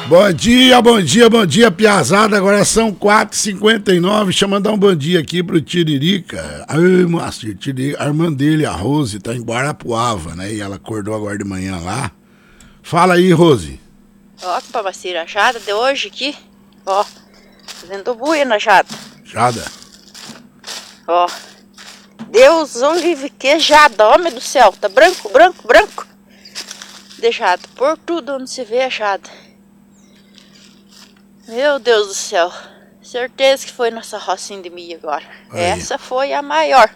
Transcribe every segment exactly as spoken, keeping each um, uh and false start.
Bom dia, bom dia, bom dia, piazada. Agora são quatro e cinquenta e nove. Deixa eu mandar um bom dia aqui pro Tiririca. Ai, Márcio, a irmã dele, a Rose, tá em Guarapuava, né? E ela acordou agora de manhã lá. Fala aí, Rose. Ó, que babacira, a Jada de hoje aqui. Ó, fazendo buia na Jada. Jada. Ó, Deus o livre, que Jada, homem do céu. Tá branco, branco, branco. De Jada, por tudo onde se vê a Jada. Meu Deus do céu. Certeza que foi nossa rocinha de milho agora. Aí. Essa foi a maior.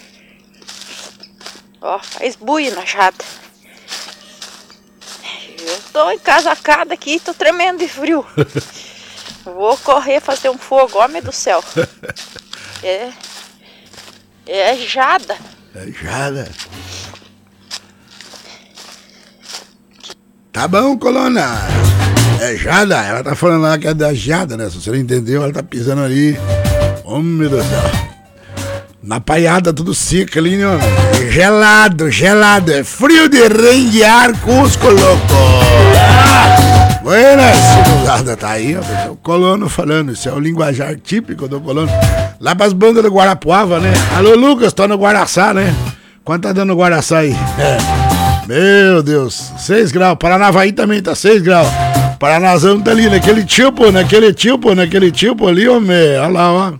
Ó, faz buia na Jada. Eu tô encasacada aqui, tô tremendo de frio. Vou correr fazer um fogo, homem do céu. É. É Jada. É Jada. Tá bom, colona. É Jada. Ela tá falando lá que é da Jada, né? Se você não entendeu, ela tá pisando ali. Homem do céu. Na paiada tudo seco ali, né? Gelado, gelado. É frio de renguear Cusco, louco. Ah, buenas, segurada, tá aí, ó. O colono falando. Isso é o linguajar típico do colono. Lá pras bandas do Guarapuava, né? Alô, Lucas, tô no Guaraçá, né? Quanto tá dando Guaraçá aí? É. Meu Deus, seis graus. Paranavaí também tá seis graus. Paranazão tá ali, naquele tipo, naquele tipo, naquele tipo ali, homem. Olha lá, ó.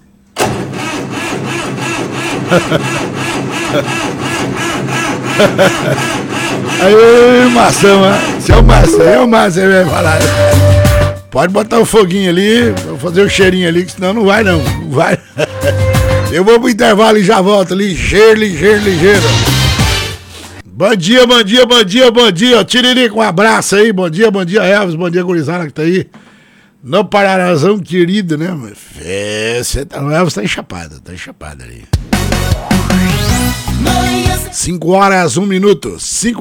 Aí, maçã, se é o maçã, é o maçã, vai falar. Pode botar o foguinho ali, vou fazer o cheirinho ali, que senão não vai não, não vai. Eu vou pro intervalo e já volto, ligeiro, ligeiro, ligeiro. Bom dia, bom dia, bom dia, bom dia, Tiririca, um abraço aí, bom dia, bom dia, Elvis, bom dia, gurizada que tá aí. No Pararazão querido, né? Você tá, o Elvis tá enchapado, tá enchapado ali. cinco horas, um minuto. cinco